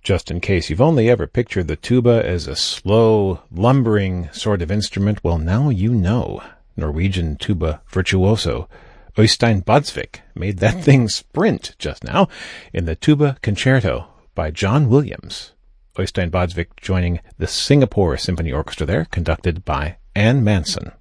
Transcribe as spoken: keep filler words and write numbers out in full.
Just in case you've only ever pictured the tuba as a slow, lumbering sort of instrument, well, now you know. Norwegian tuba virtuoso Øystein Båtsvik made that thing sprint just now in the Tuba Concerto by John Williams. Øystein Båtsvik joining the Singapore Symphony Orchestra there, conducted by Anne Manson.